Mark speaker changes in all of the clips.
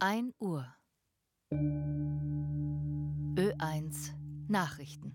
Speaker 1: 1 Uhr. Ö1 Nachrichten.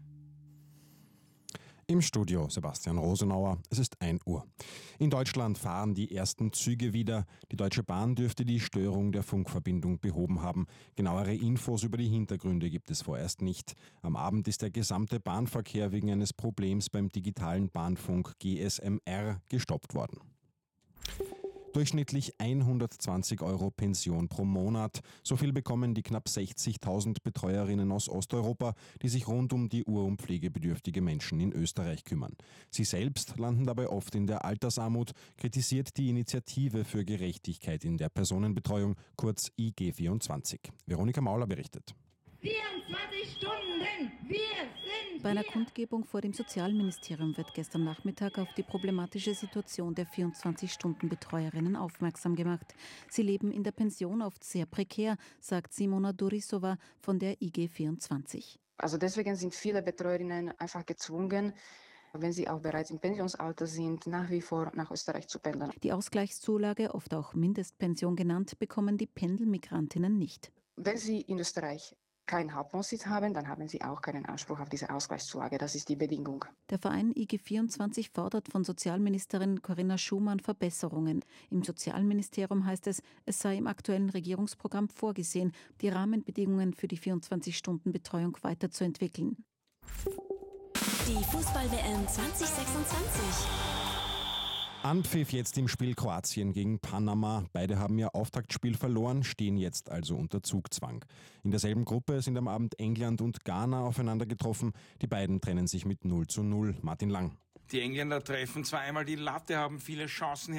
Speaker 2: Im Studio Sebastian Rosenauer, es ist 1 Uhr. In Deutschland fahren die ersten Züge wieder. Die Deutsche Bahn dürfte die Störung der Funkverbindung behoben haben. Genauere Infos über die Hintergründe gibt es vorerst nicht. Am Abend ist der gesamte Bahnverkehr wegen eines Problems beim digitalen Bahnfunk GSM-R gestoppt worden. Durchschnittlich 120 € Pension pro Monat. So viel bekommen die knapp 60.000 Betreuerinnen aus Osteuropa, die sich rund um die ur- und pflegebedürftige Menschen in Österreich kümmern. Sie selbst landen dabei oft in der Altersarmut, kritisiert die Initiative für Gerechtigkeit in der Personenbetreuung, kurz IG24. Veronika Mauler berichtet.
Speaker 3: 24 Stunden, wir sind
Speaker 4: Bei einer Kundgebung vor dem Sozialministerium wird gestern Nachmittag auf die problematische Situation der 24-Stunden-Betreuerinnen aufmerksam gemacht. Sie leben in der Pension oft sehr prekär, sagt Simona Durisova von der IG24.
Speaker 5: Also deswegen sind viele Betreuerinnen einfach gezwungen, wenn sie auch bereits im Pensionsalter sind, nach wie vor nach Österreich zu pendeln.
Speaker 4: Die Ausgleichszulage, oft auch Mindestpension genannt, bekommen die Pendelmigrantinnen nicht.
Speaker 5: Wenn sie in Österreich keinen Hauptwohnsitz haben, dann haben sie auch keinen Anspruch auf diese Ausgleichszulage. Das ist die Bedingung.
Speaker 4: Der Verein IG24 fordert von Sozialministerin Corinna Schumann Verbesserungen. Im Sozialministerium heißt es, es sei im aktuellen Regierungsprogramm vorgesehen, die Rahmenbedingungen für die 24-Stunden-Betreuung weiterzuentwickeln.
Speaker 6: Die Fußball-WM 2026.
Speaker 2: Anpfiff jetzt im Spiel Kroatien gegen Panama. Beide haben ihr Auftaktspiel verloren, stehen jetzt also unter Zugzwang. In derselben Gruppe sind am Abend England und Ghana aufeinander getroffen. Die beiden trennen sich mit 0:0. Martin Lang.
Speaker 7: Die Engländer treffen zweimal die Latte, haben viele Chancen